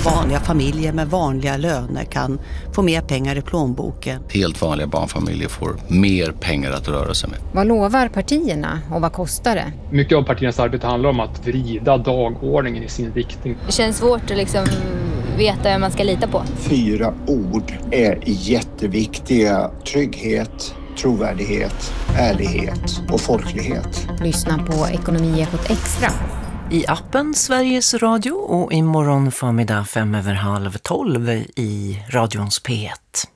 vanliga familjer med vanliga löner kan få mer pengar i plånboken. Helt vanliga barnfamiljer får mer pengar att röra sig med. Vad lovar partierna och vad kostar det? Mycket av partiernas arbete handlar om att vrida dagordningen i sin riktning. Det känns svårt att veta vem man ska lita på. 4 ord är jätteviktiga. Trygghet, trovärdighet, ärlighet och folklighet. Lyssna på Ekonomiekot Extra. I appen Sveriges Radio och imorgon förmiddag 11:05 i radions P1.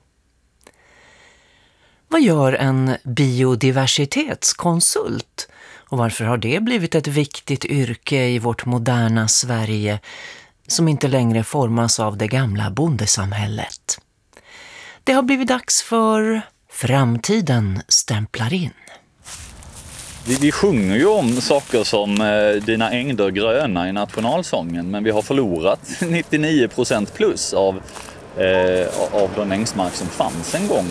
Vad gör en biodiversitetskonsult? Och varför har det blivit ett viktigt yrke i vårt moderna Sverige som inte längre formas av det gamla bondesamhället? Det har blivit dags för Framtiden stämplar in. Vi sjunger ju om saker som dina ängder gröna i nationalsången, men vi har förlorat 99% plus av den ängsmark som fanns en gång.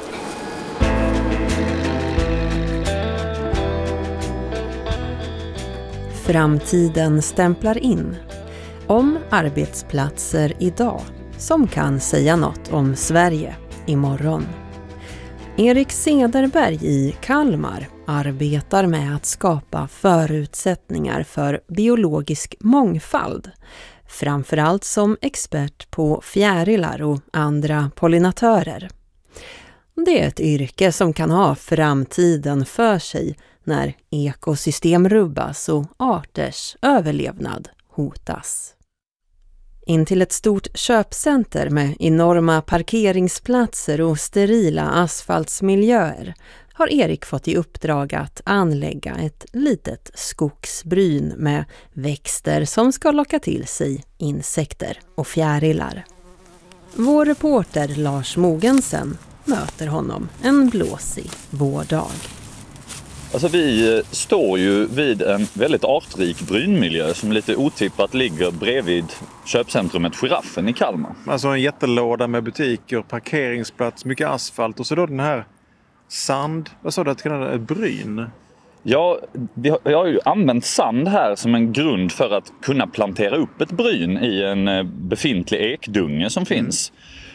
Framtiden stämplar in. Om arbetsplatser idag som kan säga något om Sverige imorgon. Erik Cederberg i Kalmar arbetar med att skapa förutsättningar för biologisk mångfald. Framförallt som expert på fjärilar och andra pollinatörer. Det är ett yrke som kan ha framtiden för sig när ekosystem rubbas och arters överlevnad hotas. In till ett stort köpcenter med enorma parkeringsplatser och sterila asfaltsmiljöer har Erik fått i uppdrag att anlägga ett litet skogsbryn med växter som ska locka till sig insekter och fjärilar. Vår reporter Lars Mogensen möter honom en blåsig vårdag. Alltså vi står ju vid en väldigt artrik brynmiljö som lite otippat ligger bredvid köpcentrumet Giraffen i Kalmar. Alltså en jättelåda med butiker, parkeringsplats, mycket asfalt och så då den här sand, vad sa du att det kallas, ett bryn? Ja, vi har ju använt sand här som en grund för att kunna plantera upp ett bryn i en befintlig ekdunge som finns.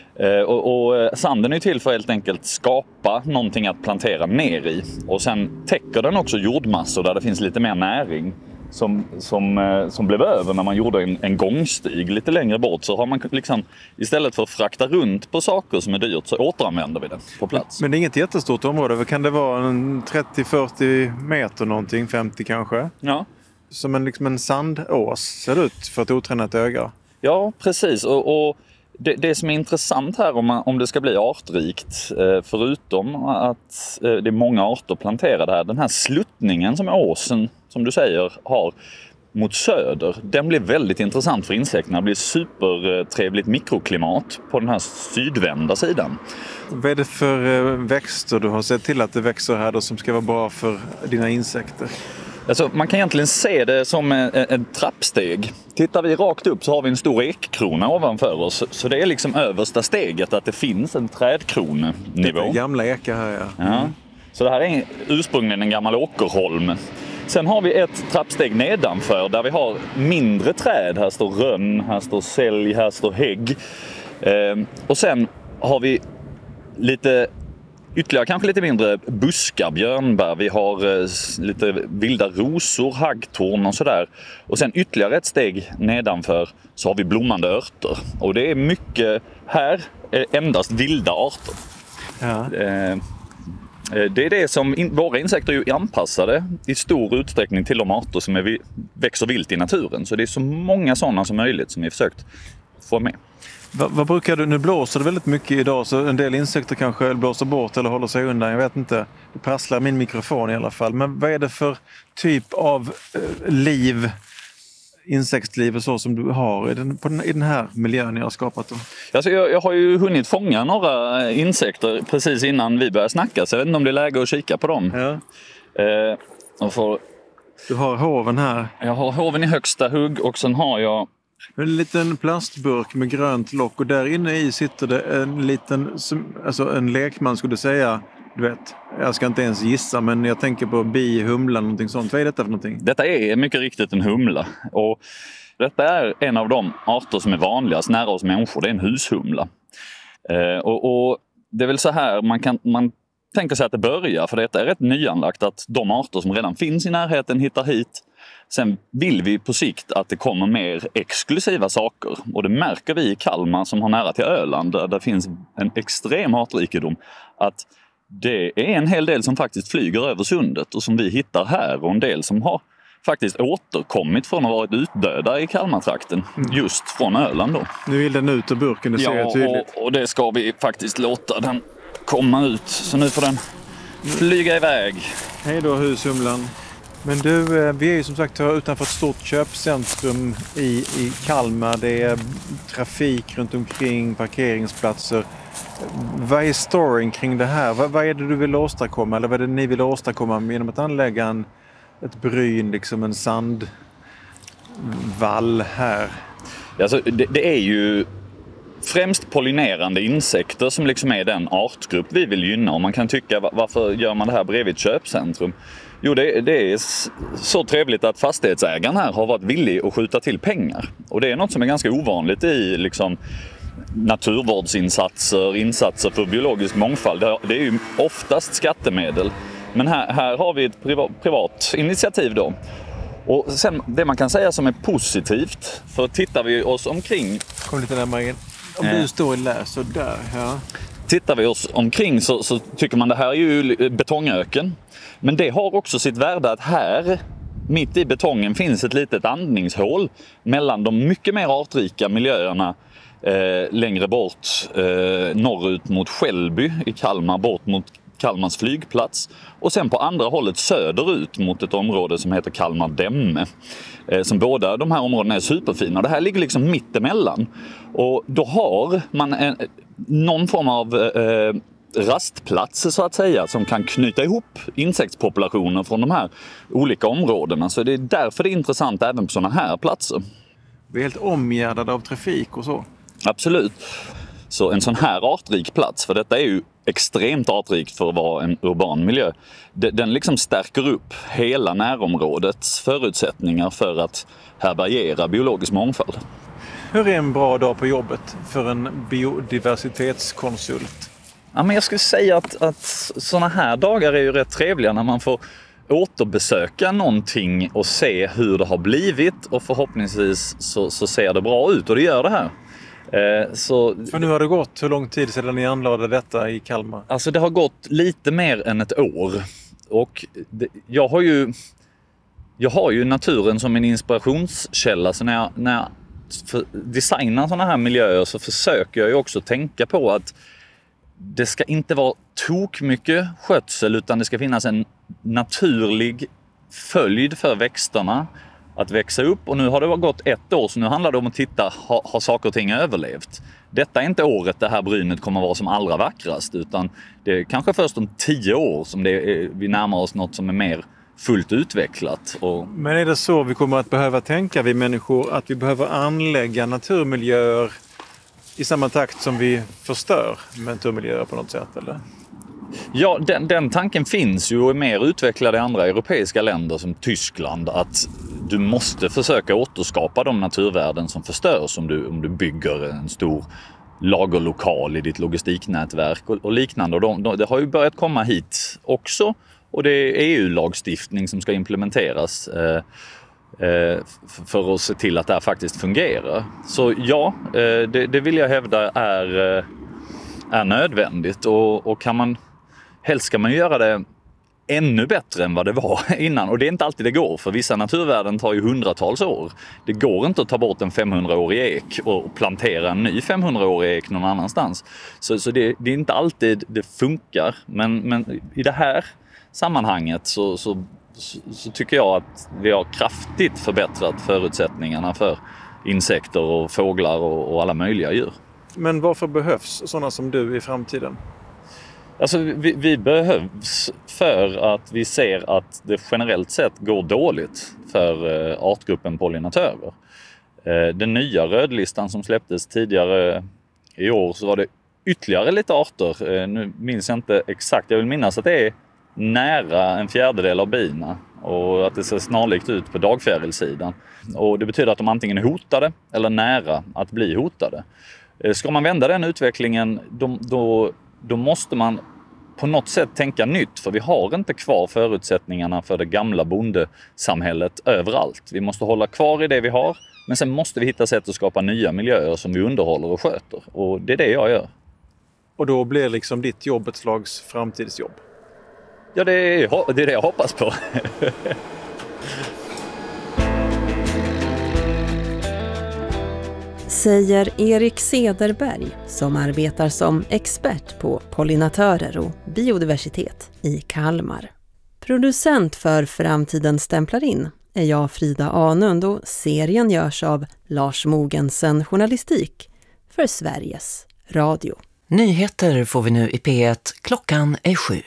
Och sanden är till för att helt enkelt skapa någonting att plantera ner i. Och sen täcker den också jordmassor där det finns lite mer näring som blev över när man gjorde en gångstig lite längre bort. Så har man liksom, istället för att frakta runt på saker som är dyrt, så återanvänder vi det på plats. Men det är inget jättestort område. Kan det vara en 30-40 meter någonting, 50 kanske? Ja. Som en sandås ser det ut för ett otränat öga. Ja, precis. Och det som är intressant här om det ska bli artrikt, förutom att det är många arter planterade här, den här sluttningen som åsen, som du säger, har mot söder, den blir väldigt intressant för insekterna. Det blir supertrevligt mikroklimat på den här sydvända sidan. Vad är det för växter du har sett till att det växer här då, som ska vara bra för dina insekter? Alltså, man kan egentligen se det som en trappsteg. Tittar vi rakt upp så har vi en stor ekkrona ovanför oss. Så det är liksom översta steget att det finns en trädkronenivå. Det är gamla ekar här, ja. Ja. Så det här är ursprungligen en gammal åkerholm. Sen har vi ett trappsteg nedanför där vi har mindre träd. Här står rönn, här står sälj, här står hägg. Och sen har vi ytterligare kanske lite mindre buskar, björnbär. Vi har lite vilda rosor, haggtorn och sådär. Och sen ytterligare ett steg nedanför så har vi blommande örter. Och det är mycket här, endast vilda arter. Ja. Det är det som våra insekter är anpassade i stor utsträckning till de arter som växer vilt i naturen. Så det är så många sådana som möjligt som vi försökt få med. Vad brukar du, nu blåser det väldigt mycket idag, så en del insekter kanske blåser bort eller håller sig undan, jag vet inte. Det prasslar min mikrofon i alla fall. Men vad är det för typ av liv, insektsliv och så som du har i den här miljön jag har skapat? Alltså jag har ju hunnit fånga några insekter precis innan vi började snacka, så jag vet inte om det är läge att kika på dem. Ja. Du har hoven här. Jag har hoven i högsta hugg och sen har jag en liten plastburk med grönt lock och där inne i sitter det en liten, alltså en lekman skulle säga, du vet, jag ska inte ens gissa, men jag tänker på bi, humla, någonting sånt. Vad är detta för någonting? Detta är mycket riktigt en humla och Detta är en av de arter som är vanligast nära oss människor. Det är en hushumla. Och det är väl så här man tänker sig att det börjar, för det är rätt nyanlagt att de arter som redan finns i närheten hittar hit. Sen vill vi på sikt att det kommer mer exklusiva saker, och det märker vi i Kalmar som har nära till Öland där det finns en extrem artrikedom, att det är en hel del som faktiskt flyger över sundet och som vi hittar här, och en del som har faktiskt återkommit från att ha varit utdöda i Kalmartrakten, just från Öland då. Nu vill den ut ur burken, det ser jag tydligt. Och det ska vi faktiskt låta den komma ut, så nu får den flyga iväg. Hej då hushumlan. Men du, vi är ju som sagt utanför ett stort köpcentrum i Kalmar. Det är trafik runt omkring, parkeringsplatser. Vad är storyn kring det här? Vad är det du vill åstadkomma? Eller vad är det ni vill åstadkomma genom att anlägga ett bryn, liksom en sandvall här? Alltså, det är ju främst pollinerande insekter som liksom är den artgrupp vi vill gynna. Och man kan tycka, varför gör man det här bredvid ett köpcentrum? Jo, det är så trevligt att fastighetsägaren här har varit villig att skjuta till pengar. Och det är något som är ganska ovanligt i liksom naturvårdsinsatser, insatser för biologisk mångfald. Det är ju oftast skattemedel. Men här har vi ett privat initiativ då. Och sen det man kan säga som är positivt, för tittar vi oss omkring... Kom lite närmare in. Om du står och läser där, ja. Tittar vi oss omkring så tycker man det här är ju betongöken. Men det har också sitt värde att här, mitt i betongen, finns ett litet andningshål mellan de mycket mer artrika miljöerna längre bort, norrut mot Skällby i Kalmar, bort mot Kalmars flygplats, och sen på andra hållet söderut mot ett område som heter Kalmar Dämme. Som båda de här områdena är superfina. Det här ligger liksom mittemellan. Och då har man någon form av rastplatser så att säga, som kan knyta ihop insektspopulationer från de här olika områdena. Så det är därför det är intressant även på sådana här platser. Vi är helt omgärdade av trafik och så. Absolut. Så en sån här artrik plats, för detta är ju extremt artrikt för att vara en urban miljö, den liksom stärker upp hela närområdets förutsättningar för att härbärgera biologisk mångfald. Hur är en bra dag på jobbet för en biodiversitetskonsult? Ja, men jag skulle säga att såna här dagar är ju rätt trevliga när man får återbesöka någonting och se hur det har blivit, och förhoppningsvis så ser det bra ut, och det gör det här. För nu har det gått hur lång tid sedan ni anlade detta i Kalmar? Alltså det har gått lite mer än ett år, och jag har ju naturen som en inspirationskälla, så när jag designar sådana här miljöer så försöker jag ju också tänka på att det ska inte vara tok mycket skötsel, utan det ska finnas en naturlig följd för växterna att växa upp. Och nu har det gått ett år, så nu handlar det om att titta, har saker och ting överlevt? Detta är inte året det här brynet kommer vara som allra vackrast, utan det är kanske först om 10 år som vi närmar oss något som är mer fullt utvecklat. Men är det så vi kommer att behöva tänka, vi människor, att vi behöver anlägga naturmiljöer i samma takt som vi förstör naturmiljöer på något sätt, eller? Ja, den tanken finns ju och är mer utvecklad i andra europeiska länder som Tyskland, att du måste försöka återskapa de naturvärden som förstörs om du bygger en stor lagerlokal i ditt logistiknätverk och liknande. Och det har ju börjat komma hit också, och det är EU-lagstiftning som ska implementeras för att se till att det här faktiskt fungerar. Så ja, det vill jag hävda är nödvändigt, och helst ska man göra det ännu bättre än vad det var innan. Och det är inte alltid det går, för vissa naturvärden tar ju hundratals år. Det går inte att ta bort en 500-årig ek och plantera en ny 500-årig ek någon annanstans. Så det är inte alltid det funkar. Men i det här sammanhanget så tycker jag att vi har kraftigt förbättrat förutsättningarna för insekter och fåglar och alla möjliga djur. Men varför behövs sådana som du i framtiden? Alltså vi behövs för att vi ser att det generellt sett går dåligt för artgruppen pollinatörer. Den nya rödlistan som släpptes tidigare i år, så var det ytterligare lite arter. Nu minns jag inte exakt, jag vill minnas att det är nära en fjärdedel av bina och att det ser snarlikt ut på dagfjärilssidan. Och det betyder att de antingen är hotade eller nära att bli hotade. Ska man vända den utvecklingen då måste man på något sätt tänka nytt, för vi har inte kvar förutsättningarna för det gamla bondesamhället överallt. Vi måste hålla kvar i det vi har, men sen måste vi hitta sätt att skapa nya miljöer som vi underhåller och sköter. Och det är det jag gör. Och då blir liksom ditt jobb ett slags framtidsjobb? Ja, det är det jag hoppas på. Säger Erik Cederberg som arbetar som expert på pollinatörer och biodiversitet i Kalmar. Producent för Framtiden stämplar in är jag, Frida Anund, och serien görs av Lars Mogensen Journalistik för Sveriges Radio. Nyheter får vi nu i P1. Klockan är 7.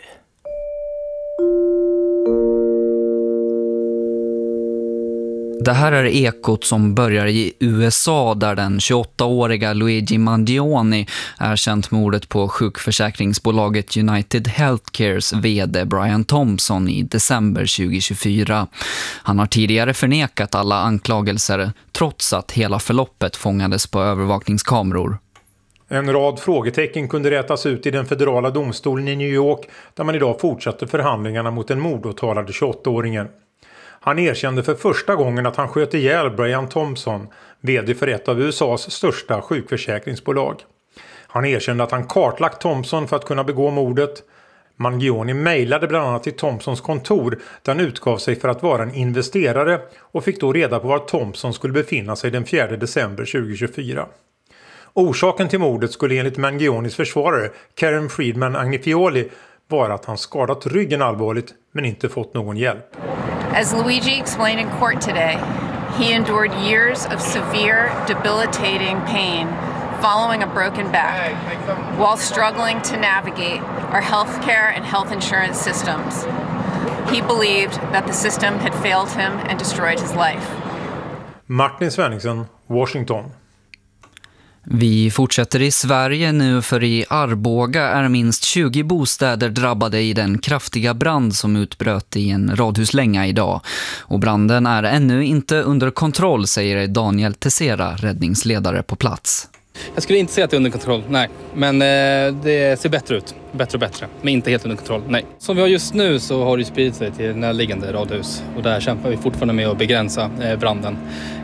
Det här är Ekot som börjar i USA där den 28-åriga Luigi Mangione erkänt mordet på sjukförsäkringsbolaget United Healthcares vd Brian Thompson i december 2024. Han har tidigare förnekat alla anklagelser trots att hela förloppet fångades på övervakningskameror. En rad frågetecken kunde rätas ut i den federala domstolen i New York där man idag fortsatte förhandlingarna mot den mordåtalade 28-åringen. Han erkände för första gången att han sköt ihjäl Brian Thompson, vd för ett av USAs största sjukförsäkringsbolag. Han erkände att han kartlagt Thompson för att kunna begå mordet. Mangione mejlade bland annat till Thompsons kontor där han utgav sig för att vara en investerare och fick då reda på var Thompson skulle befinna sig den 4 december 2024. Orsaken till mordet skulle enligt Mangionis försvarare Karen Friedman Agnifioli vara att han skadat ryggen allvarligt men inte fått någon hjälp. As Luigi explained in court today, he endured years of severe, debilitating pain following a broken back while struggling to navigate our healthcare and health insurance systems. He believed that the system had failed him and destroyed his life. Martin Svenningsson, Washington. Vi fortsätter i Sverige nu, för i Arboga är minst 20 bostäder drabbade i den kraftiga brand som utbröt i en radhuslänga idag. Och branden är ännu inte under kontroll, säger Daniel Tessera, räddningsledare på plats. Jag skulle inte säga att det är under kontroll, nej. Men det ser bättre ut. Bättre och bättre. Men inte helt under kontroll, nej. Som vi har just nu så har det spridit sig till närliggande radhus. Och där kämpar vi fortfarande med att begränsa branden.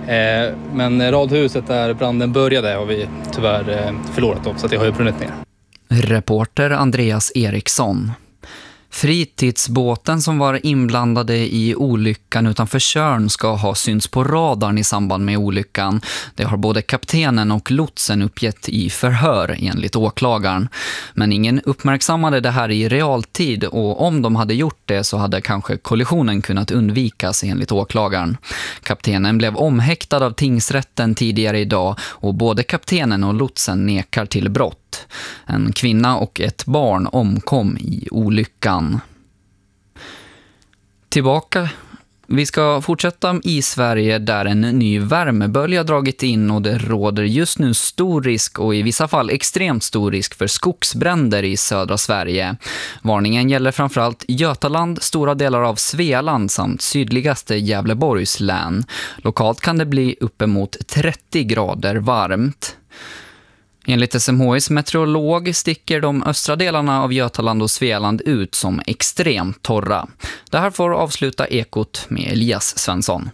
Men radhuset där branden började har vi tyvärr förlorat då, så att det har ju brunnit ner. Reporter Andreas Eriksson. Fritidsbåten som var inblandade i olyckan utanför Tjörn ska ha synts på radarn i samband med olyckan. Det har både kaptenen och lotsen uppgett i förhör enligt åklagaren. Men ingen uppmärksammade det här i realtid, och om de hade gjort det så hade kanske kollisionen kunnat undvikas enligt åklagaren. Kaptenen blev omhäktad av tingsrätten tidigare idag och både kaptenen och lotsen nekar till brott. En kvinna och ett barn omkom i olyckan. Tillbaka. Vi ska fortsätta i Sverige där en ny värmebölja dragit in och det råder just nu stor risk och i vissa fall extremt stor risk för skogsbränder i södra Sverige. Varningen gäller framförallt Götaland, stora delar av Svealand samt sydligaste Gävleborgs län. Lokalt kan det bli uppemot 30 grader varmt. Enligt SMHIs meteorolog sticker de östra delarna av Götaland och Svealand ut som extremt torra. Det här får avsluta Ekot med Elias Svensson.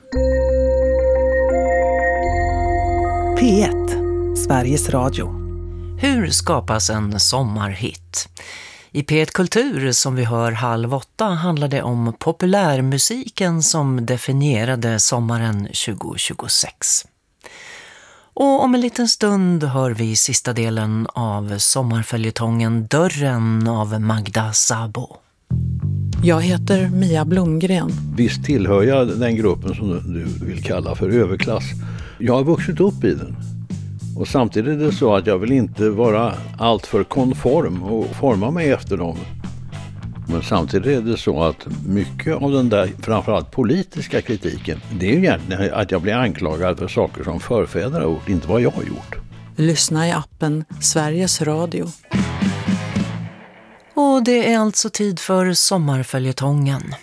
P1, Sveriges Radio. Hur skapas en sommarhit? I P1 Kultur som vi hör 7:30 handlar det om populärmusiken som definierade sommaren 2026. Och om en liten stund hör vi sista delen av sommarföljetongen Dörren av Magda Sabo. Jag heter Mia Blomgren. Visst tillhör jag den gruppen som du vill kalla för överklass. Jag har vuxit upp i den. Och samtidigt är det så att jag vill inte vara alltför konform och forma mig efter dem. Men samtidigt är det så att mycket av den där framförallt politiska kritiken, det är ju egentligen att jag blir anklagad för saker som förfäder har gjort, inte vad jag har gjort. Lyssna i appen Sveriges Radio. Och det är alltså tid för sommarföljetongen.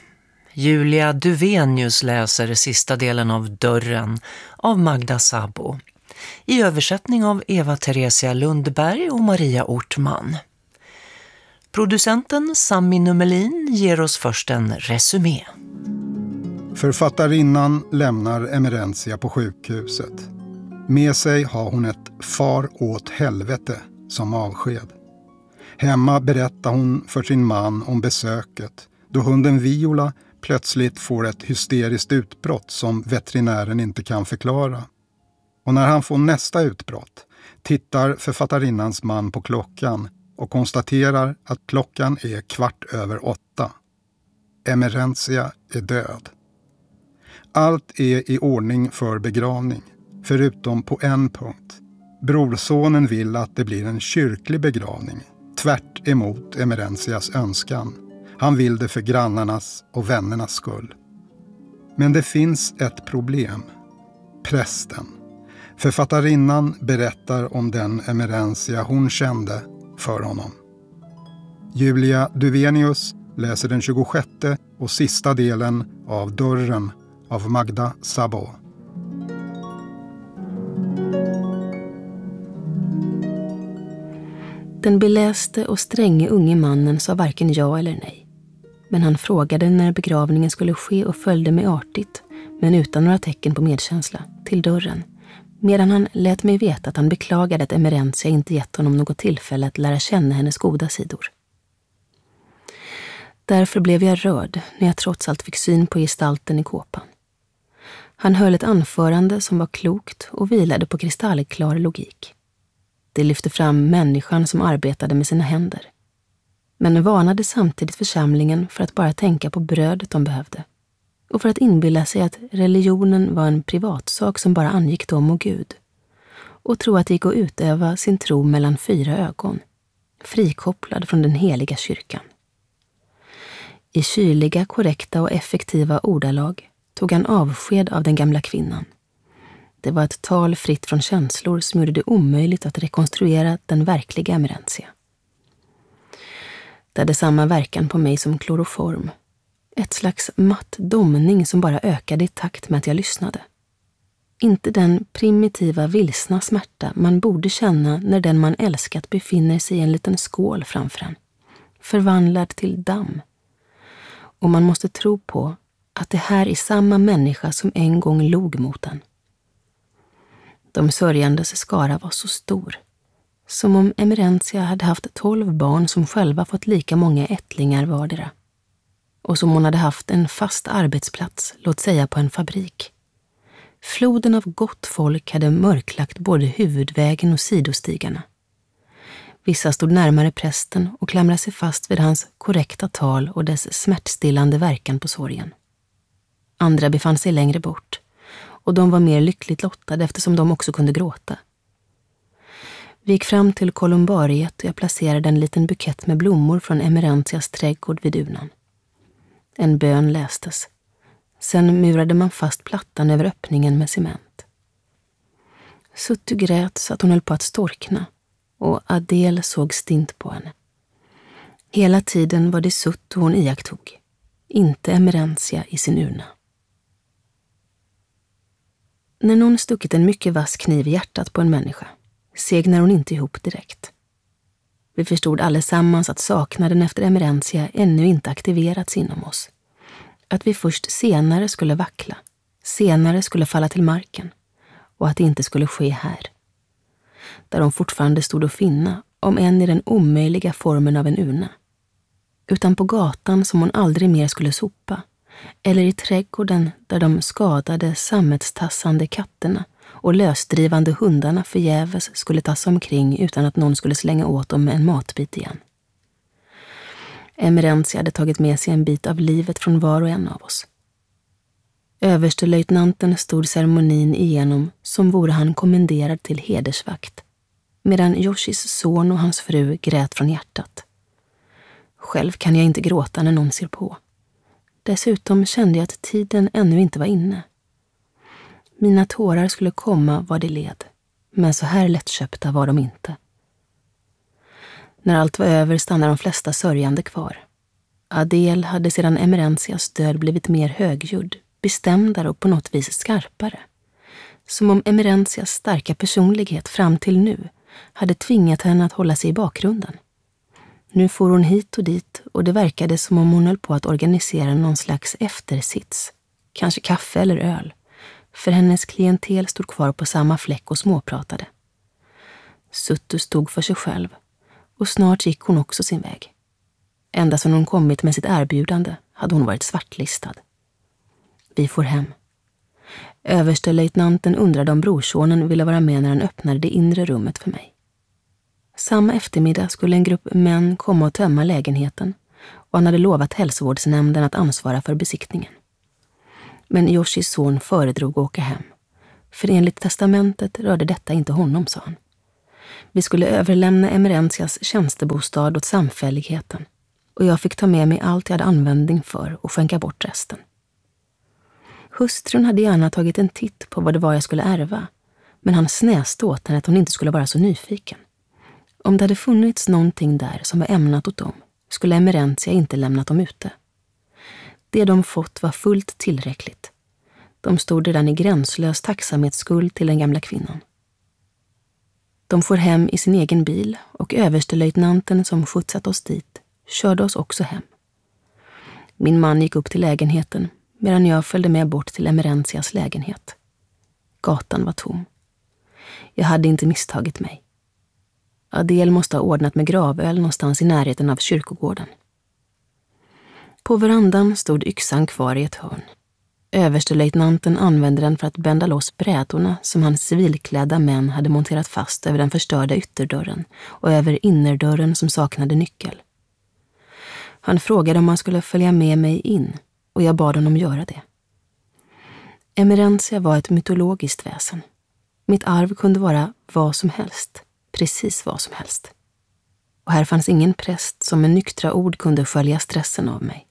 Julia Duvenius läser sista delen av Dörren av Magda Sabo. I översättning av Eva-Theresia Lundberg och Maria Ortman. Producenten Sami Numelin ger oss först en resumé. Författarinnan lämnar Emerentia på sjukhuset. Med sig har hon ett far åt helvete som avsked. Hemma berättar hon för sin man om besöket då hunden Viola plötsligt får ett hysteriskt utbrott som veterinären inte kan förklara. Och när han får nästa utbrott tittar författarinnans man på klockan och konstaterar att klockan är 8:15. Emerentia är död. Allt är i ordning för begravning, förutom på en punkt. Brorsonen vill att det blir en kyrklig begravning, tvärt emot Emerentias önskan. Han vill det för grannarnas och vännernas skull. Men det finns ett problem. Prästen. Författarinnan berättar om den Emerentia hon kände för honom. Julia Duvenius läser den 26:e och sista delen av Dörren av Magda Sabo. Den beläste och stränge unge mannen sa varken ja eller nej. Men han frågade när begravningen skulle ske och följde mig artigt, men utan några tecken på medkänsla, till dörren. Medan han lät mig veta att han beklagade att Emerentia inte gett honom något tillfälle att lära känna hennes goda sidor. Därför blev jag rörd när jag trots allt fick syn på gestalten i kåpan. Han höll ett anförande som var klokt och vilade på kristallklar logik. Det lyfte fram människan som arbetade med sina händer. Men varnade samtidigt församlingen för att bara tänka på brödet de behövde. Och för att inbilla sig att religionen var en privatsak som bara angick dem och Gud. Och tro att det gick att utöva sin tro mellan 4 ögon. Frikopplad från den heliga kyrkan. I kyliga, korrekta och effektiva ordalag tog han avsked av den gamla kvinnan. Det var ett tal fritt från känslor som gjorde det omöjligt att rekonstruera den verkliga Emerentia. Det hade samma verkan på mig som kloroform. Ett slags matt domning som bara ökade i takt med att jag lyssnade. Inte den primitiva vilsna smärta man borde känna när den man älskat befinner sig i en liten skål framför en. Förvandlad till damm. Och man måste tro på att det här är samma människa som en gång log mot en. De sörjandes skara var så stor. Som om Emerentia hade haft 12 barn som själva fått lika många ättlingar vardera. Och som hon hade haft en fast arbetsplats, låt säga på en fabrik. Floden av gott folk hade mörklagt både huvudvägen och sidostigarna. Vissa stod närmare prästen och klamrade sig fast vid hans korrekta tal och dess smärtstillande verkan på sorgen. Andra befann sig längre bort, och de var mer lyckligt lottade eftersom de också kunde gråta. Vi gick fram till kolumbariet och jag placerade en liten bukett med blommor från Emerentias trädgård vid dunan. En bön lästes. Sen murade man fast plattan över öppningen med cement. Suttu grät så att hon höll på att storkna, och Adele såg stint på henne. Hela tiden var det Suttu hon iakttog, inte Emerentia i sin urna. När någon stuckit en mycket vass kniv i hjärtat på en människa segnar hon inte ihop direkt. Vi förstod allesammans att saknaden efter Emerentia ännu inte aktiverats inom oss. Att vi först senare skulle vackla, senare skulle falla till marken, och att det inte skulle ske här. Där hon fortfarande stod att finna, om än i den omöjliga formen av en urna. Utan på gatan som hon aldrig mer skulle sopa, eller i trädgården där de skadade, sammetstassande katterna och lösdrivande hundarna förgäves skulle tassa omkring utan att någon skulle slänga åt dem med en matbit igen. Emerentia hade tagit med sig en bit av livet från var och en av oss. Överstelöjtnanten stod ceremonin igenom som vore han kommenderad till hedersvakt, medan Yoshis son och hans fru grät från hjärtat. Själv kan jag inte gråta när någon ser på. Dessutom kände jag att tiden ännu inte var inne. Mina tårar skulle komma vad det led, men så här lättköpta var de inte. När allt var över stannade de flesta sörjande kvar. Adele hade sedan Emerencias död blivit mer högljudd, bestämdare och på något vis skarpare. Som om Emerencias starka personlighet fram till nu hade tvingat henne att hålla sig i bakgrunden. Nu får hon hit och dit och det verkade som om hon höll på att organisera någon slags eftersits. Kanske kaffe eller öl. För hennes klientel stod kvar på samma fläck och småpratade. Suttu stod för sig själv och snart gick hon också sin väg. Ända som hon kommit med sitt erbjudande hade hon varit svartlistad. Vi får hem. Överstelöjtnanten undrade om brorsonen ville vara med när han öppnade det inre rummet för mig. Samma eftermiddag skulle en grupp män komma och tömma lägenheten och han hade lovat hälsovårdsnämnden att ansvara för besiktningen. Men Yoshis son föredrog att åka hem. För enligt testamentet rörde detta inte honom, sa han. Vi skulle överlämna Emerencias tjänstebostad åt samfälligheten och jag fick ta med mig allt jag hade användning för och skänka bort resten. Hustrun hade gärna tagit en titt på vad det var jag skulle ärva, men han snäste åt henne att hon inte skulle vara så nyfiken. Om det hade funnits någonting där som var ämnat åt dem, skulle Emerencia inte lämnat dem ute. Det de fått var fullt tillräckligt. De stod redan i gränslös tacksamhetsskuld till den gamla kvinnan. De får hem i sin egen bil och överstelöjtnanten som skjutsat oss dit körde oss också hem. Min man gick upp till lägenheten medan jag följde med bort till Emerencias lägenhet. Gatan var tom. Jag hade inte misstagit mig. Adele måste ha ordnat med gravöl någonstans i närheten av kyrkogården. På verandan stod yxan kvar i ett hörn. Överstelöjtnanten använde den för att bända loss brädorna som hans civilklädda män hade monterat fast över den förstörda ytterdörren och över innerdörren som saknade nyckel. Han frågade om han skulle följa med mig in och jag bad honom göra det. Emerencia var ett mytologiskt väsen. Mitt arv kunde vara vad som helst, precis vad som helst. Och här fanns ingen präst som med nyktra ord kunde skölja stressen av mig.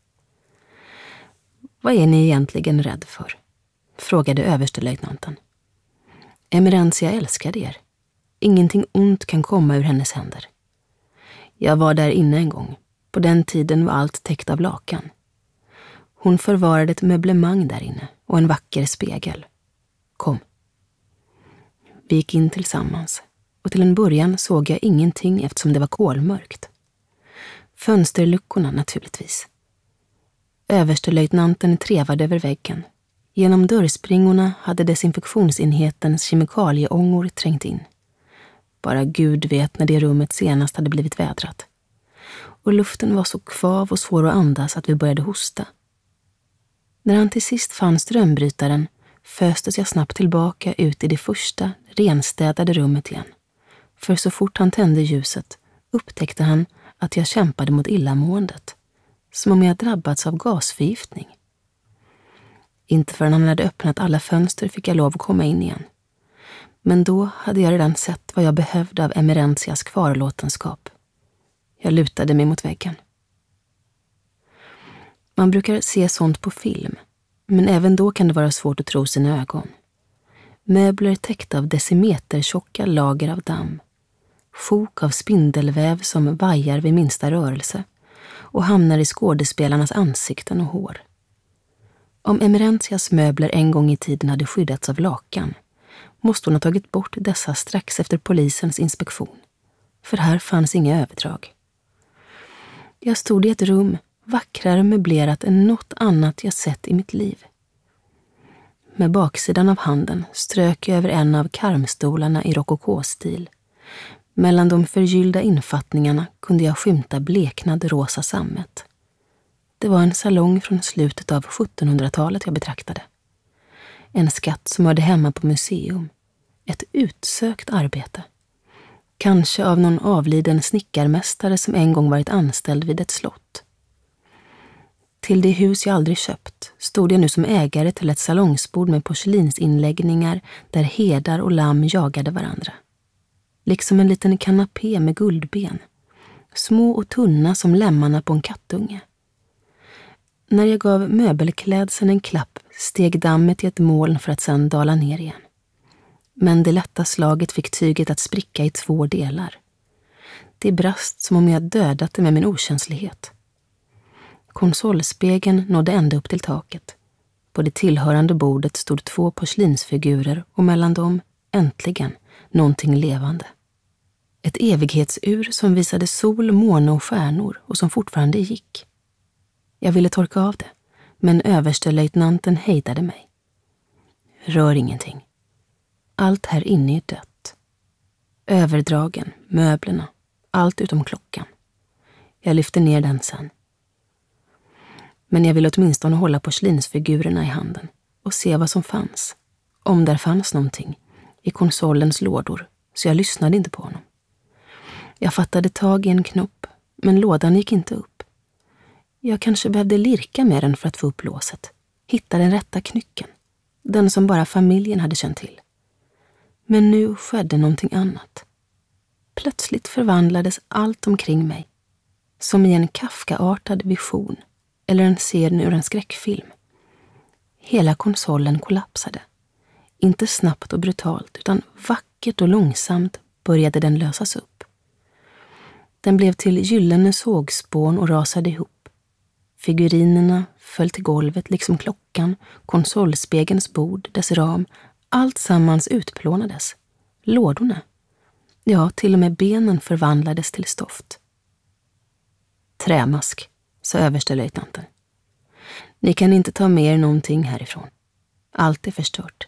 Vad är ni egentligen rädd för? Frågade överstelöjtnanten. Emerencia älskade er. Ingenting ont kan komma ur hennes händer. Jag var där inne en gång. På den tiden var allt täckt av lakan. Hon förvarade ett möblemang där inne och en vacker spegel. Kom. Vi gick in tillsammans och till en början såg jag ingenting eftersom det var kolmörkt. Fönsterluckorna naturligtvis. Överstelöjtnanten trevade över väggen. Genom dörrspringorna hade desinfektionsenhetens kemikalieångor trängt in. Bara Gud vet när det rummet senast hade blivit vädrat. Och luften var så kvav och svår att andas att vi började hosta. När han till sist fann strömbrytaren föstes jag snabbt tillbaka ut i det första, renstädade rummet igen. För så fort han tände ljuset upptäckte han att jag kämpade mot illamåendet. Som om jag drabbats av gasförgiftning. Inte förrän han hade öppnat alla fönster fick jag lov att komma in igen. Men då hade jag redan sett vad jag behövde av Emerencias kvarlåtenskap. Jag lutade mig mot väggen. Man brukar se sånt på film, men även då kan det vara svårt att tro sina ögon. Möbler täckta av decimetertjocka lager av damm. Sjok av spindelväv som vajar vid minsta rörelse och hamnar i skådespelarnas ansikten och hår. Om Emerencias möbler en gång i tiden hade skyddats av lakan måste hon ha tagit bort dessa strax efter polisens inspektion. För här fanns inga överdrag. Jag stod i ett rum vackrare möblerat än något annat jag sett i mitt liv. Med baksidan av handen strök jag över en av karmstolarna i rokokostil. Mellan de förgyllda infattningarna kunde jag skymta bleknad rosa sammet. Det var en salong från slutet av 1700-talet jag betraktade. En skatt som hörde hemma på museum. Ett utsökt arbete. Kanske av någon avliden snickarmästare som en gång varit anställd vid ett slott. Till det hus jag aldrig köpt stod jag nu som ägare till ett salongsbord med porslinsinläggningar där herdar och lamm jagade varandra. Liksom en liten kanapé med guldben. Små och tunna som lämmarna på en kattunge. När jag gav möbelklädseln en klapp steg dammet i ett moln för att sedan dala ner igen. Men det lätta slaget fick tyget att spricka i 2 delar. Det brast som om jag dödat det med min okänslighet. Konsolspegeln nådde ända upp till taket. På det tillhörande bordet stod 2 porslinsfigurer och mellan dem, äntligen, någonting levande. Ett evighetsur som visade sol, måne och stjärnor och som fortfarande gick. Jag ville torka av det, men överstelöjtnanten hejdade mig. Rör ingenting. Allt här inne är dött. Överdragen, möblerna, allt utom klockan. Jag lyfte ner den sen. Men jag ville åtminstone hålla porslinsfigurerna i handen och se vad som fanns. Om där fanns någonting i konsolens lådor, så jag lyssnade inte på honom. Jag fattade tag i en knopp, men lådan gick inte upp. Jag kanske behövde lirka med den för att få upp låset. Hitta den rätta knycken. Den som bara familjen hade känt till. Men nu skedde någonting annat. Plötsligt förvandlades allt omkring mig. Som i en Kafka-artad vision. Eller en scen ur en skräckfilm. Hela konsolen kollapsade. Inte snabbt och brutalt, utan vackert och långsamt började den lösas upp. Den blev till gyllene sågspån och rasade ihop. Figurinerna föll till golvet liksom klockan, konsolspegelns bord, dess ram. Allt sammans utplånades. Lådorna. Ja, till och med benen förvandlades till stoft. Trämask, sa överstelöjtnanten. Ni kan inte ta med er någonting härifrån. Allt är förstört.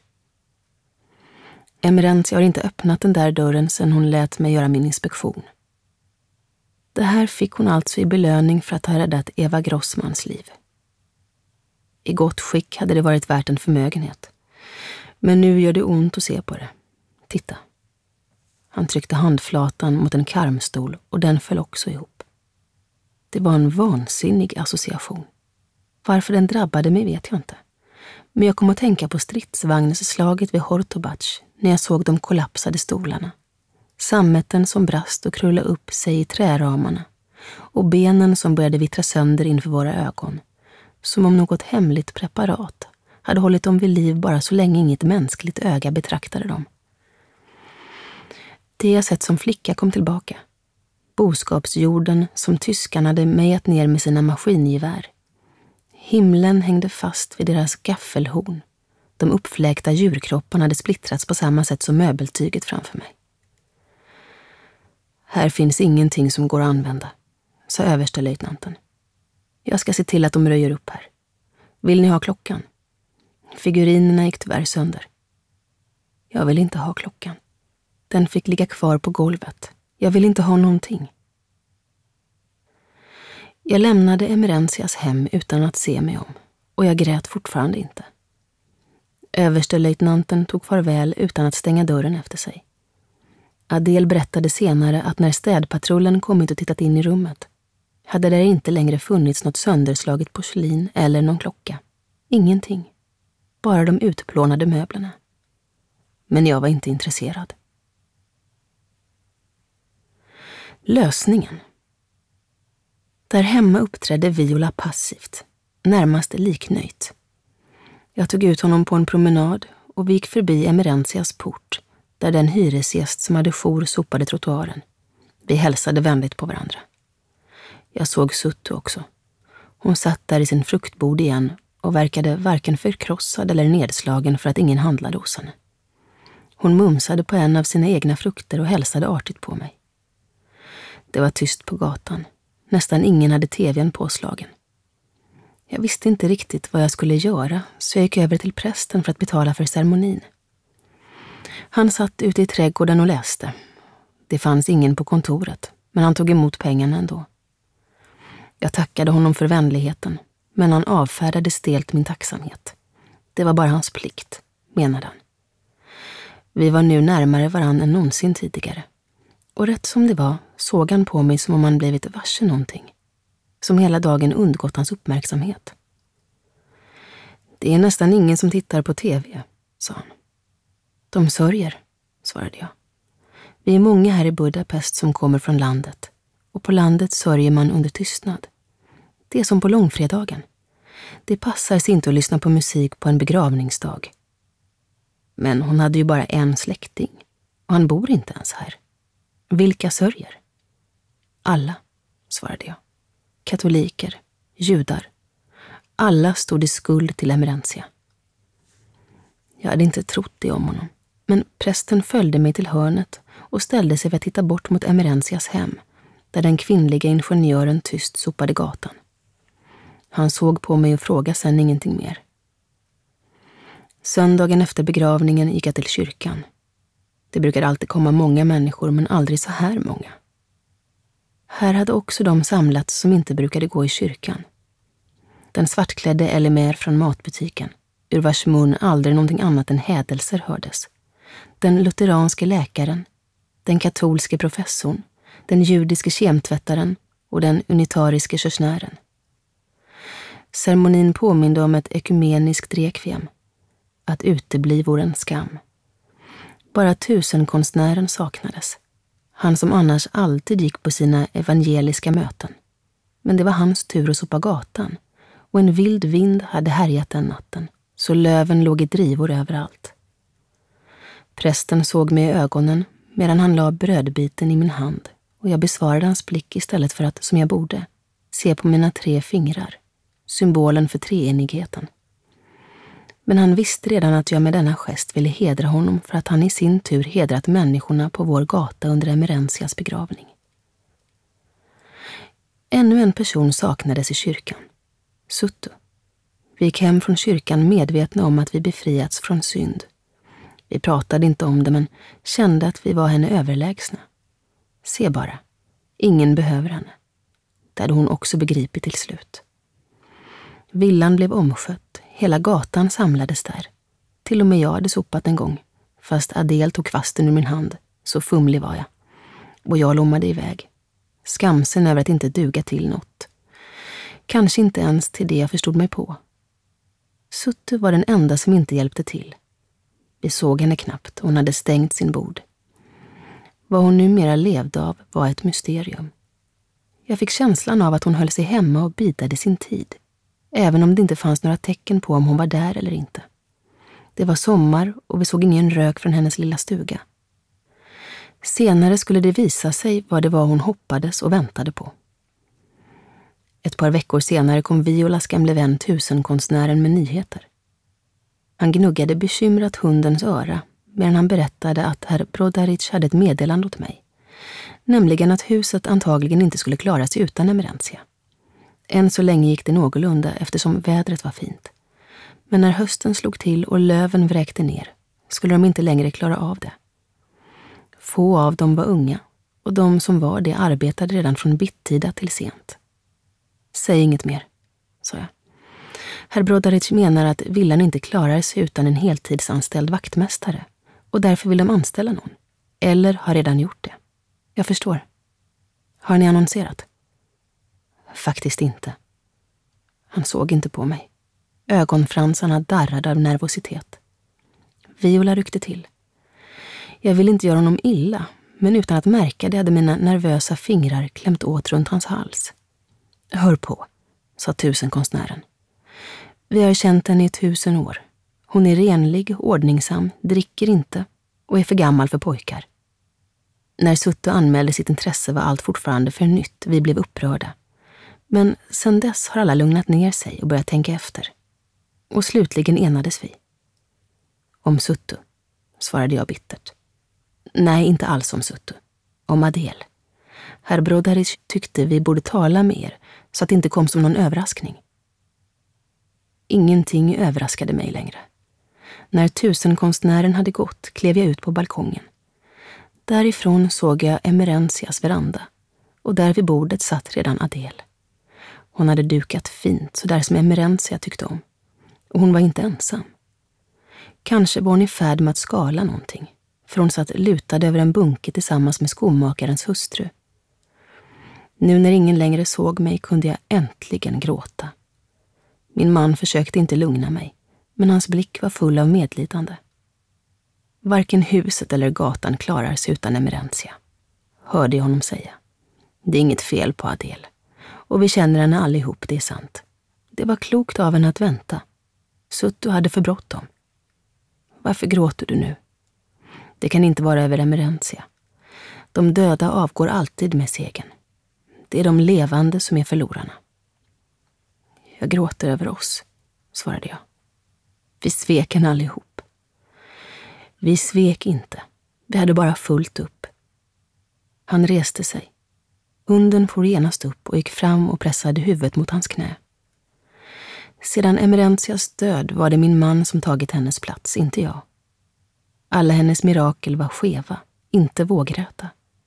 Emerentia har inte öppnat den där dörren sedan hon lät mig göra min inspektion. Det här fick hon alltså i belöning för att ha räddat Eva Grossmans liv. I gott skick hade det varit värt en förmögenhet. Men nu gör det ont att se på det. Titta. Han tryckte handflatan mot en karmstol och den föll också ihop. Det var en vansinnig association. Varför den drabbade mig vet jag inte. Men jag kom att tänka på stridsvagnsslaget vid Hortobac när jag såg de kollapsade stolarna. Sammeten som brast och krullade upp sig i träramarna och benen som började vittra sönder inför våra ögon. Som om något hemligt preparat hade hållit dem vid liv bara så länge inget mänskligt öga betraktade dem. Det jag sett som flicka kom tillbaka. Boskapsjorden som tyskarna hade mejat ner med sina maskingevär. Himlen hängde fast vid deras gaffelhorn. De uppfläkta djurkropparna hade splittrats på samma sätt som möbeltyget framför mig. Här finns ingenting som går att använda, sa överstelöjtnanten. Jag ska se till att de röjer upp här. Vill ni ha klockan? Figurinerna gick tyvärr sönder. Jag vill inte ha klockan. Den fick ligga kvar på golvet. Jag vill inte ha någonting. Jag lämnade Emerentias hem utan att se mig om, och jag grät fortfarande inte. Överstelöjtnanten tog farväl utan att stänga dörren efter sig. Adele berättade senare att när städpatrullen kommit och tittat in i rummet hade där inte längre funnits något sönderslaget porslin eller någon klocka. Ingenting. Bara de utplånade möblerna. Men jag var inte intresserad. Lösningen. Där hemma uppträdde Viola passivt, närmast liknöjt. Jag tog ut honom på en promenad och vi gick förbi Emerentias port, där den hyresgäst som hade jour sopade trottoaren. Vi hälsade vänligt på varandra. Jag såg Suttu också. Hon satt där i sin fruktbord igen och verkade varken förkrossad eller nedslagen för att ingen handlade hos henne. Hon mumsade på en av sina egna frukter och hälsade artigt på mig. Det var tyst på gatan. Nästan ingen hade tvn påslagen. Jag visste inte riktigt vad jag skulle göra, så jag gick över till prästen för att betala för ceremonin. Han satt ute i trädgården och läste. Det fanns ingen på kontoret, men han tog emot pengarna ändå. Jag tackade honom för vänligheten, men han avfärdade stelt min tacksamhet. Det var bara hans plikt, menade han. Vi var nu närmare varann än någonsin tidigare. Och rätt som det var såg han på mig som om han blivit varse någonting. Som hela dagen undgått hans uppmärksamhet. Det är nästan ingen som tittar på tv, sa han. De sörjer, svarade jag. Vi är många här i Budapest som kommer från landet. Och på landet sörjer man under tystnad. Det är som på långfredagen. Det passar sig inte att lyssna på musik på en begravningsdag. Men hon hade ju bara en släkting. Och han bor inte ens här. Vilka sörjer? Alla, svarade jag. Katoliker, judar. Alla stod i skuld till Emerentia. Jag hade inte trott det om honom, men prästen följde mig till hörnet och ställde sig för att titta bort mot Emerentias hem, där den kvinnliga ingenjören tyst sopade gatan. Han såg på mig och frågade sedan ingenting mer. Söndagen efter begravningen gick jag till kyrkan. Det brukade alltid komma många människor, men aldrig så här många. Här hade också de samlats som inte brukade gå i kyrkan. Den svartklädde Elimer från matbutiken, ur vars mun aldrig någonting annat än hädelser hördes. Den lutheranske läkaren, den katolske professorn, den judiske kemtvättaren och den unitariske körsnären. Ceremonin påminde om ett ekumeniskt rekviem. Att utebli vore en skam. Bara tusenkonstnären saknades. Han som annars alltid gick på sina evangeliska möten. Men det var hans tur att sopa gatan, och en vild vind hade härjat den natten, så löven låg i drivor överallt. Prästen såg mig i ögonen medan han la brödbiten i min hand, och jag besvarade hans blick istället för att, som jag borde, se på mina 3 fingrar, symbolen för treenigheten. Men han visste redan att jag med denna gest ville hedra honom för att han i sin tur hedrat människorna på vår gata under Emerentias begravning. Ännu en person saknades i kyrkan. Suttu. Vi gick hem från kyrkan medvetna om att vi befriats från synd. Vi pratade inte om det, men kände att vi var henne överlägsna. Se bara, ingen behöver henne. Det hade hon också begripit till slut. Villan blev omskött, hela gatan samlades där. Till och med jag hade sopat en gång, fast Adel tog kvasten ur min hand, så fumlig var jag. Och jag lommade iväg, skamsen över att inte duga till något. Kanske inte ens till det jag förstod mig på. Suttu var den enda som inte hjälpte till. Vi såg henne knappt, hon hade stängt sin bod. Vad hon numera levde av var ett mysterium. Jag fick känslan av att hon höll sig hemma och bidade sin tid, även om det inte fanns några tecken på om hon var där eller inte. Det var sommar och vi såg ingen rök från hennes lilla stuga. Senare skulle det visa sig vad det var hon hoppades och väntade på. Ett par veckor senare kom Violas gamle vän tusenkonstnären med nyheter. Han gnuggade bekymrat hundens öra medan han berättade att herr Brodaric hade ett meddelande åt mig. Nämligen att huset antagligen inte skulle klara sig utan Emerentia. Än så länge gick det någorlunda eftersom vädret var fint. Men när hösten slog till och löven vräkte ner skulle de inte längre klara av det. Få av dem var unga och de som var det arbetade redan från bittida till sent. Säg inget mer, sa jag. Herr Brodaric menar att villan inte klarar sig utan en heltidsanställd vaktmästare och därför vill de anställa någon. Eller har redan gjort det. Jag förstår. Har ni annonserat? Faktiskt inte. Han såg inte på mig. Ögonfransarna darrade av nervositet. Viola ryckte till. Jag ville inte göra honom illa, men utan att märka det hade mina nervösa fingrar klämt åt runt hans hals. Hör på, sa tusenkonstnären. Vi har känt henne i 1000 år. Hon är renlig, ordningsam, dricker inte och är för gammal för pojkar. När Suttu anmälde sitt intresse var allt fortfarande för nytt. Vi blev upprörda. Men sedan dess har alla lugnat ner sig och börjat tänka efter. Och slutligen enades vi. Om Suttu, svarade jag bittert. Nej, inte alls om Suttu. Om Adel. Herr Brodaric tyckte vi borde tala med er så att det inte kom som någon överraskning. Ingenting överraskade mig längre. När tusenkonstnären hade gått klev jag ut på balkongen. Därifrån såg jag Emerentias veranda och där vid bordet satt redan Adel. Hon hade dukat fint så där som Emerentia tyckte om. Och hon var inte ensam. Kanske var hon i färd med att skala någonting, för hon satt lutad över en bunke tillsammans med skomakarens hustru. Nu när ingen längre såg mig kunde jag äntligen gråta. Min man försökte inte lugna mig, men hans blick var full av medlidande. Varken huset eller gatan klarar sig utan Emerentia, hörde jag honom säga. Det är inget fel på Adel, och vi känner henne allihop, det är sant. Det var klokt av henne att vänta. Suttu hade för bråttom. Varför gråter du nu? Det kan inte vara över Emerentia. De döda avgår alltid med segern. Det är de levande som är förlorarna. Jag gråter över oss, svarade jag. Vi svek henne allihop. Vi svek inte. Vi hade bara fullt upp. Han reste sig. Hunden for genast upp och gick fram och pressade huvudet mot hans knä. Sedan Emerentias död var det min man som tagit hennes plats, inte jag. Alla hennes mirakel var skeva, inte vågräta.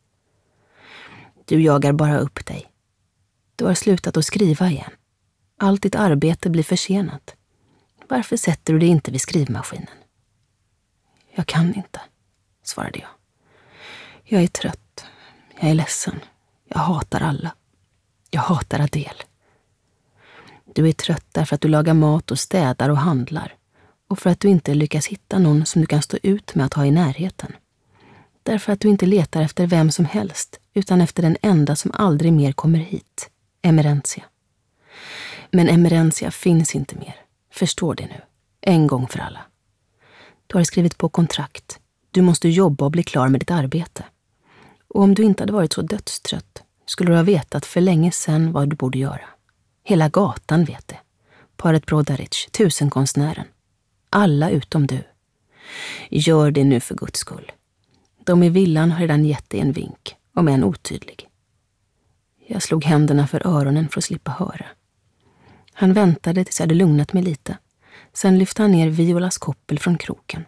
Du jagar bara upp dig. Du har slutat att skriva igen. Allt ditt arbete blir försenat. Varför sätter du dig inte vid skrivmaskinen? Jag kan inte, svarade jag. Jag är trött. Jag är ledsen. Jag hatar alla. Jag hatar Adele. Du är trött därför att du lagar mat och städar och handlar. Och för att du inte lyckas hitta någon som du kan stå ut med att ha i närheten. Därför att du inte letar efter vem som helst, utan efter den enda som aldrig mer kommer hit, Emerentia. Men Emerentia finns inte mer. Förstår det nu. En gång för alla. Du har skrivit på kontrakt. Du måste jobba och bli klar med ditt arbete. Och om du inte hade varit så dödstrött skulle du ha vetat för länge sedan vad du borde göra. Hela gatan vet det. Paret Brodaric, tusenkonstnären. Alla utom du. Gör det nu för Guds skull. De i villan har redan gett dig en vink, om än otydlig. Jag slog händerna för öronen för att slippa höra. Han väntade tills jag hade lugnat mig lite. Sen lyfte han ner Violas koppel från kroken.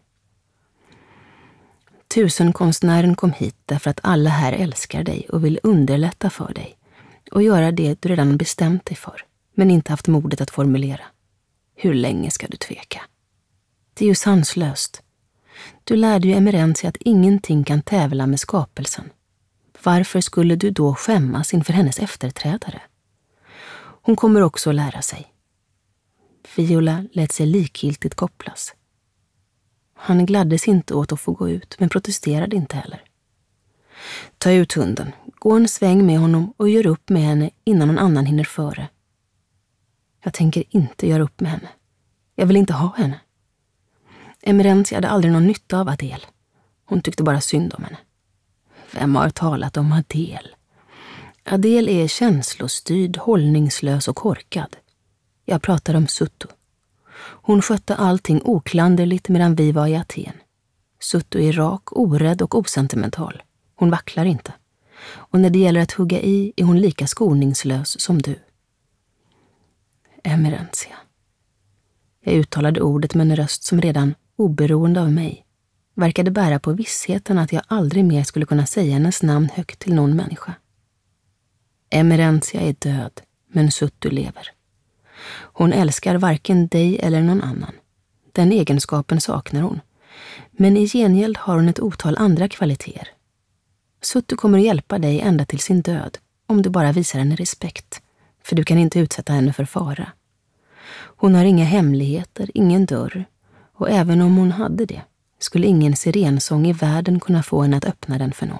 Tusenkonstnären kom hit därför att alla här älskar dig och vill underlätta för dig. Och göra det du redan bestämt dig för, men inte haft modet att formulera. Hur länge ska du tveka? Det är ju sanslöst. Du lärde ju Emerentia att ingenting kan tävla med skapelsen. Varför skulle du då skämmas inför hennes efterträdare? Hon kommer också att lära sig. Viola lät sig likgiltigt kopplas. Han gladdes inte åt att få gå ut, men protesterade inte heller. Ta ut hunden, gå en sväng med honom och gör upp med henne innan någon annan hinner före. Jag tänker inte göra upp med henne. Jag vill inte ha henne. Emerentia hade aldrig någon nytta av Adele. Hon tyckte bara synd om henne. Vem har talat om Adele? Adele är känslostyrd, hållningslös och korkad. Jag pratar om Suttu. Hon skötte allting oklanderligt medan vi var i Aten. Suttu är rak, orädd och osentimental. Hon vacklar inte. Och när det gäller att hugga i är hon lika skoningslös som du. Emerentia. Jag uttalade ordet med en röst som redan, oberoende av mig, verkade bära på vissheten att jag aldrig mer skulle kunna säga hennes namn högt till någon människa. Emerentia är död, men Suttu lever. Hon älskar varken dig eller någon annan. Den egenskapen saknar hon. Men i gengäld har hon ett otal andra kvaliteter. Suttu kommer att hjälpa dig ända till sin död, om du bara visar henne respekt, för du kan inte utsätta henne för fara. Hon har inga hemligheter, ingen dörr, och även om hon hade det, skulle ingen sirensång i världen kunna få henne att öppna den för någon.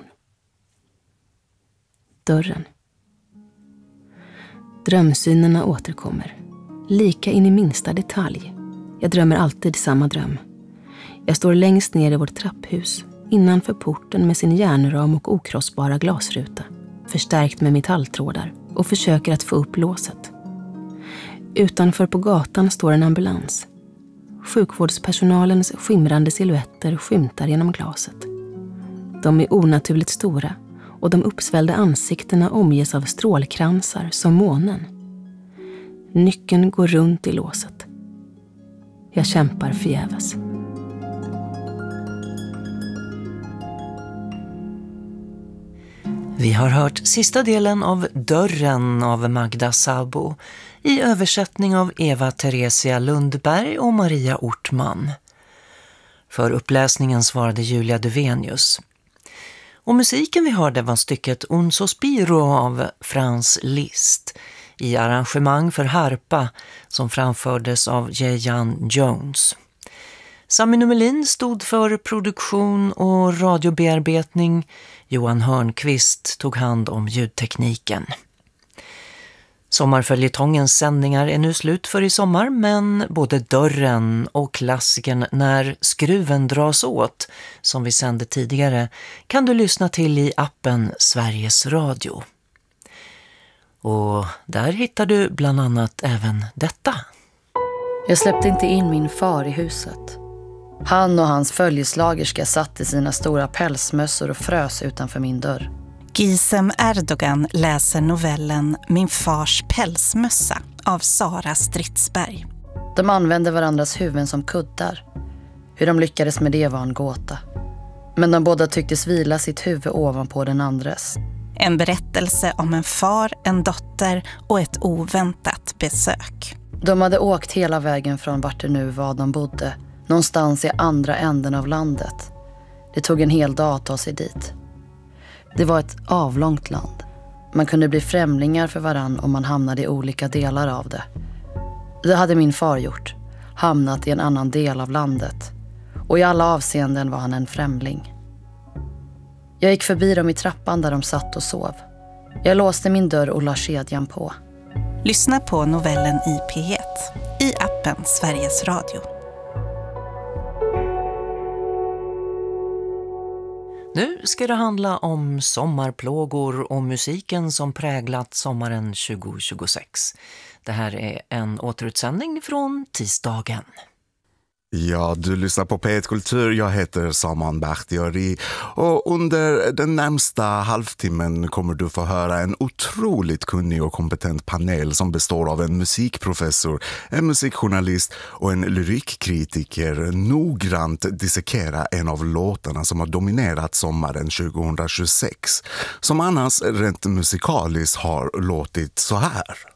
Dörren. Drömsynerna återkommer, lika in i minsta detalj. Jag drömmer alltid samma dröm. Jag står längst ner i vårt trapphus, innanför porten med sin järnram och okrossbara glasruta, förstärkt med metalltrådar, och försöker att få upp låset. Utanför på gatan står en ambulans. Sjukvårdspersonalens skimrande silhuetter skymtar genom glaset. De är onaturligt stora och de uppsvällda ansiktena omges av strålkransar som månen. Nyckeln går runt i låset. Jag kämpar förgäves. Vi har hört sista delen av Dörren av Magda Sabo i översättning av Eva Theresia Lundberg och Maria Ortman. För uppläsningen svarade Julia Duvenius. Och musiken vi hörde var stycket Un sospiro av Franz Liszt i arrangemang för harpa som framfördes av Jan Jones. Sami Numelin stod för produktion och radiobearbetning. Johan Hörnqvist tog hand om ljudtekniken. Sommarföljetongens sändningar är nu slut för i sommar, men både Dörren och klassikern När skruven dras åt, som vi sände tidigare, kan du lyssna till i appen Sveriges Radio. Och där hittar du bland annat även detta. Jag släppte inte in min far i huset. Han och hans följeslagerska satt i sina stora pälsmössor och frös utanför min dörr. Gizem Erdogan läser novellen Min fars pälsmössa av Sara Stridsberg. De använde varandras huvuden som kuddar. Hur de lyckades med det var en gåta. Men de båda tycktes vila sitt huvud ovanpå den andres. En berättelse om en far, en dotter och ett oväntat besök. De hade åkt hela vägen från vart det nu var de bodde. Någonstans i andra änden av landet. Det tog en hel dag att ta sig dit. Det var ett avlångt land. Man kunde bli främlingar för varann om man hamnade i olika delar av det. Det hade min far gjort. Hamnat i en annan del av landet. Och i alla avseenden var han en främling. Jag gick förbi dem i trappan där de satt och sov. Jag låste min dörr och la kedjan på. Lyssna på novellen i P1 i appen Sveriges Radio. Nu ska det handla om sommarplågor och musiken som präglat sommaren 2026. Det här är en återutsändning från tisdagen. Ja, du lyssnar på P1 Kultur. Jag heter Saman Bakhtiari och under den närmsta halvtimmen kommer du få höra en otroligt kunnig och kompetent panel som består av en musikprofessor, en musikjournalist och en lyrikkritiker noggrant dissekera en av låtarna som har dominerat sommaren 2026, som annars rent musikaliskt har låtit så här.